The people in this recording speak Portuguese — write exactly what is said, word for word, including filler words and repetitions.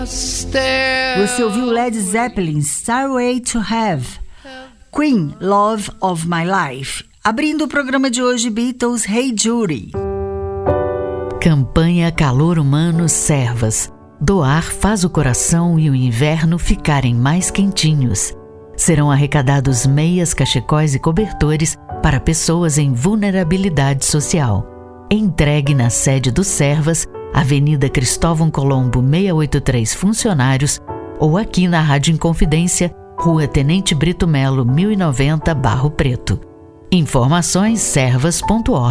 Você ouviu Led Zeppelin, Starway to Heaven, Queen, Love of My Life. Abrindo o programa de hoje, Beatles, Hey Judy. Campanha Calor Humano Servas. Doar faz o coração e o inverno ficarem mais quentinhos. Serão arrecadados meias, cachecóis e cobertores para pessoas em vulnerabilidade social. Entregue na sede do Servas, Avenida Cristóvão Colombo seiscentos e oitenta e três Funcionários, ou aqui na Rádio Inconfidência, Rua Tenente Brito Melo, mil e noventa, Barro Preto. Informações servas ponto org.